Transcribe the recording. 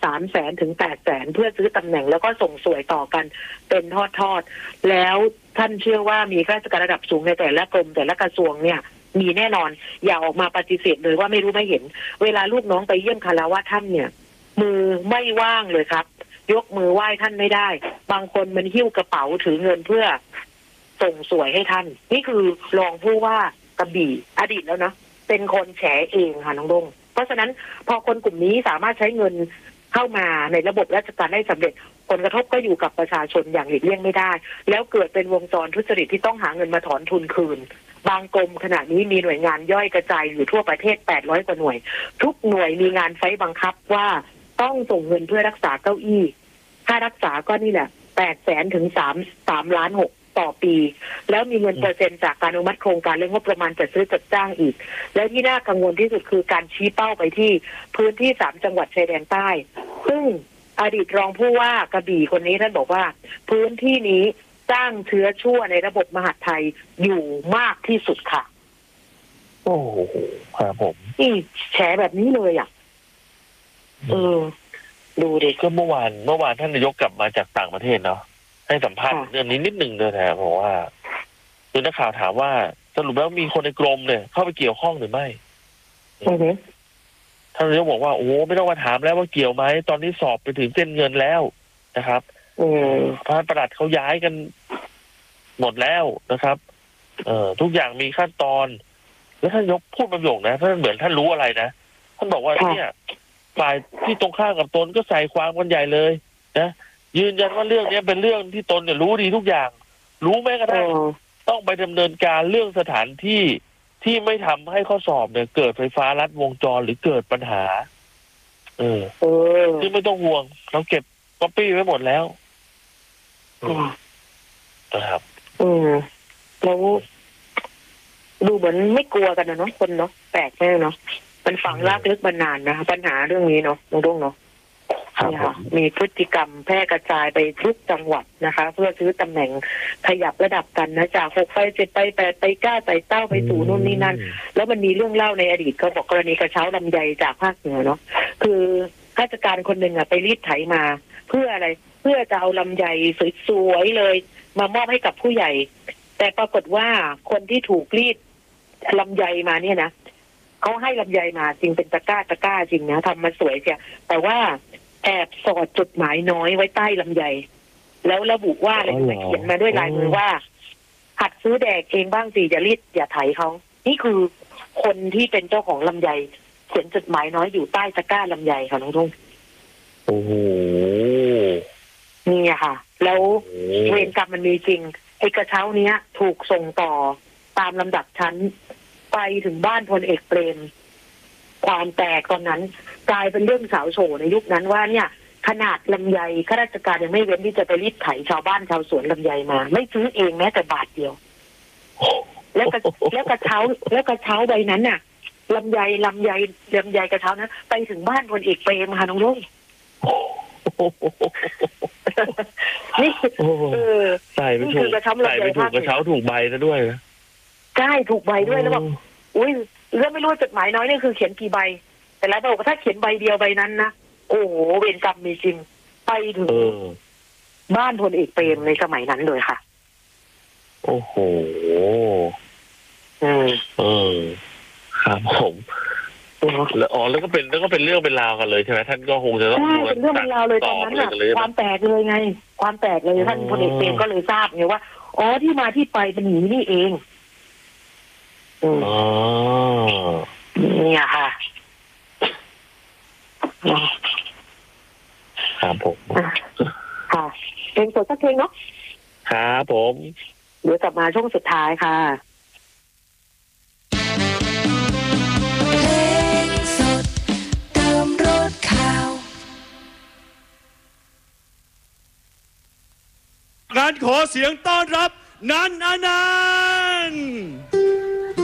300,000 ถึง 800,000 เพื่อซื้อตำแหน่งแล้วก็ส่งสวยต่อกันเป็นทอดๆแล้วท่านเชื่อว่ามีข้าราชการระดับสูงในแต่ละกรมแต่ละกระทรวงเนี่ยมีแน่นอนอย่าออกมาปฏิเสธเลยว่าไม่รู้ไม่เห็นเวลาลูกน้องไปเยี่ยมคารวะท่านเนี่ยมือไม่ว่างเลยครับยกมือไหว้ท่านไม่ได้บางคนมันหิ้วกระเป๋าถือเงินเพื่อส่งสวยให้ท่านนี่คือรองผู้ว่ากระบี่อดีตแล้วนะเป็นคนแฉเองค่ะน้องดงเพราะฉะนั้นพอคนกลุ่มนี้สามารถใช้เงินเข้ามาในระบบราชการได้สำเร็จผลกระทบก็อยู่กับประชาชนอย่างหลีกเลี่ยงไม่ได้แล้วเกิดเป็นวงจรทุจริตที่ต้องหาเงินมาถอนทุนคืนบางกรมขณะนี้มีหน่วยงานย่อยกระจายอยู่ทั่วประเทศ800 กว่าหน่วยทุกหน่วยมีงานไฟบังคับว่าต้องส่งเงินเพื่อรักษาเก้าอี้ค่ารักษาก็นี่แหละ800,000 ถึง3 ล้าน 6ต่อปีแล้วมีเงินเปอร์เซ็นต์จากการอนุมัติโครงการเรื่องงบประมาณจัดซื้อจัดจ้างอีกและที่น่ากังวลที่สุดคือการชี้เป้าไปที่พื้นที่3 จังหวัดชายแดนใต้ซึ่งอดีตรองผู้ว่ากระบี่คนนี้ท่านบอกว่าพื้นที่นี้สร้างเชื้อชั่วในระบบมหาดไทยอยู่มากที่สุดค่ะโอ้โหครับผมนี่แฉแบบนี้เลยอ่ะดูดิก็เมื่อวานท่านนายกกลับมาจากต่างประเทศเนาะให้สัมภาษณ์เรื่องนี้นิดหนึ่งเลยนะบอกว่าคือนักข่าวถามว่าสรุปแล้วมีคนในกรมเนี่ยเข้าไปเกี่ยวข้องหรือไม่ท่านนายกบอกว่าโอ้ไม่ต้องมาถามแล้วว่าเกี่ยวไหมตอนนี้สอบไปถึงเส้นเงินแล้วนะครับพระประหลัดเขาย้ายกันหมดแล้วนะครับทุกอย่างมีขั้นตอนแล้วท่านนายกพูดประโยคนะท่านเหมือนท่านรู้อะไรนะท่านบอกว่าเนี่ยฝ่ายที่ตรงข้ามกับตนก็ใส่ความกันใหญ่เลยนะยืนยันว่าเรื่องนี้เป็นเรื่องที่ตนเนี่ยรู้ดีทุกอย่างรู้แม้กระทั่งต้องไปดำเนินการเรื่องสถานที่ที่ไม่ทำให้ข้อสอบเนี่ยเกิดไฟฟ้าลัดวงจรหรือเกิดปัญหาที่ไม่ต้องห่วงเราเก็บก๊อปปี้ไว้หมดแล้วนะครับแล้วดูเหมือนไม่กลัวกันนะเนาะคนเนาะแปลกแน่เนาะมันฝังรากลึกมานานนะปัญหาเรื่องนี้เนาะน้องดงเนาะมีพฤติกรรมแพร่กระจายไปทุกจังหวัดนะคะเพื่อซื้อตำแหน่งขยับระดับกันนะจาก6 ไป 7 ไป 8 ไป 9ไต่เต้าไปสู่นู่นนี่นั่นแล้วมันมีเรื่องเล่าในอดีตเขาบอกกรณีกระเช้าลำไยจากภาคเหนือเนาะคือข้าราชการคนหนึ่งไปรีดไถมาเพื่ออะไรเพื่อจะเอาลำไยสวยๆเลยมามอบให้กับผู้ใหญ่แต่ปรากฏว่าคนที่ถูกรีดลำไยมาเนี่ยนะเขาให้ลำไยมาจริงเป็นตะกร้าจริงนะทำมาสวยเชียแต่ว่าแอบสอดจดหมายน้อยไว้ใต้ลำไยแล้วระบุว่าอะไรเขียนมาด้วยลายมือว่าหัดซื้อแดกเองบ้างสิอย่ารีดอย่าไถเขานี่คือคนที่เป็นเจ้าของลำไยเขียนจดหมายน้อยอยู่ใต้ตะกร้าลำไยค่ะน้องทุ่งโอ้โหนี่ค่ะแล้วเวรกรรมมันมีจริงไอ้กระเช้าเนี้ยถูกส่งต่อตามลำดับชั้นไปถึงบ้านพลเอกเปรมความแตกตอนนั้นกลายเป็นเรื่องสาวโฉในยุคนั้นว่าเนี่ยขนาดลำไยข้าราชการยังไม่เว้นที่จะไปรีดไถชาวบ้านชาวสวนลำไยมาไม่ซื้อเองแม้แต่บาทเดียวแล้วกระเช้าใบนั้นน่ะลำไยกระเช้านั้นไปถึงบ้านพลเอกเปรมค่ะน้องลุงนี่ใส่ไม่ถูกกระเช้าลำไยกระเช้าถูกใบซะด้วยนะใช่ถูกใบด้วยแล้วบอกอุ้ยเรื่องไม่รู้จดหมายน้อยนี่คือเขียนกี่ใบแต่แล้วบอกว่าถ้าเขียนใบเดียวใบนั้นนะโอ้โหเวรกรรมมีจริงไปถึงบ้านพลเอกเปรมในสมัยนั้นเลยค่ะโอ้โหครับผมแล้วก็เป็นเรื่องเป็นราวกันเลยใช่ไหมท่านก็คงจะต้องเป็นเรื่องเป็นราวเลยตอนนั้นอะความแตกเลยไงความแตกเลยท่านพลเอกเปรมก็เลยทราบไงว่าอ๋อที่มาที่ไปเป็นอย่างนี้นี่เองเนี่ยค่ะครับผมค่ะเพลงสดสักเพลงเนาะครับผมเดี๋ยวกลับมาช่วงสุดท้ายค่ะเพลงสดเติมรถข่าวการขอเสียงต้อนรับนันอนันต์